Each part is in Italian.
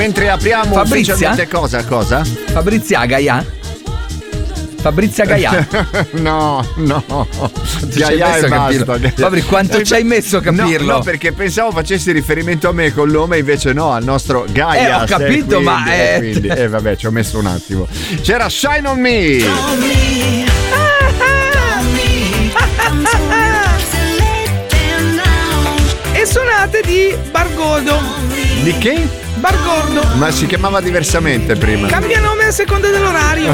Mentre apriamo Fabrizia? ufficialmente cosa? Fabrizia Gaia? No. Ci hai messo a capirlo. Fabri, quanto ci hai messo a capirlo? No, perché pensavo facessi riferimento a me col nome, invece no, al nostro Gaia. Ho capito, quindi, vabbè, ci ho messo un attimo. C'era Shine on Me. E suonate di Bargordo. Di che? Bargordo. Ma si chiamava diversamente prima. Cambia nome a seconda dell'orario.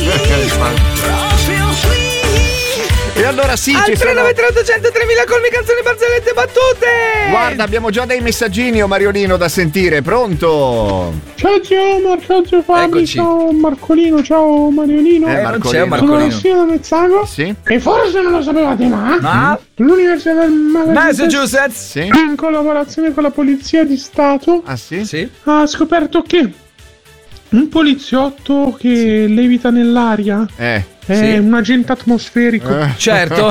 E allora sì, al 393 800 3000 colmi, canzoni, barzellette, battute. Guarda, abbiamo già dei messaggini, Mariolino, da sentire. Pronto? Ciao Omar, ciao Fabio, ciao Marcolino, ciao Mariolino. Non c'è un Marcolino. Sono Sino Mezzago. Sì. E forse non lo sapevate, ma l'Università del Massachusetts, sì, in collaborazione con la Polizia di Stato, sì, ha scoperto che un poliziotto che levita nell'aria è un agente atmosferico. Certo.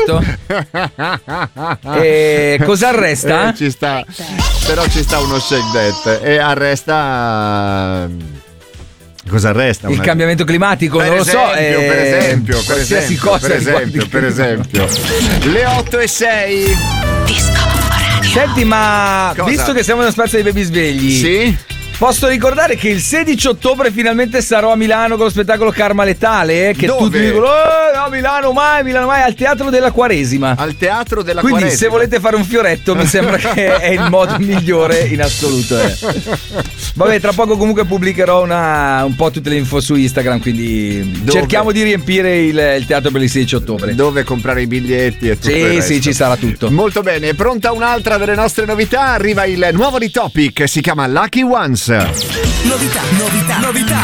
E cosa arresta? Ci sta, però ci sta uno shake that e arresta. Cosa arresta? Il cambiamento climatico, non lo so. Per esempio. Le 8:06. Senti, ma cosa? Visto che siamo nello spazio dei baby svegli, Sì. posso ricordare che il 16 ottobre finalmente sarò a Milano con lo spettacolo Karma Letale, che Dove? tutti dicono no, Milano mai, al Teatro della Quaresima. Al Teatro della Quindi Quaresima. se volete fare un fioretto mi sembra che è il modo migliore in assoluto. Vabbè, tra poco comunque pubblicherò un po' tutte le info su Instagram, quindi cerchiamo di riempire il teatro per il 16 ottobre. Dove comprare i biglietti e tutto il resto. Sì, ci sarà tutto. Molto bene, è pronta un'altra delle nostre novità. Arriva il nuovo di Topic, si chiama Lucky Ones. Novità.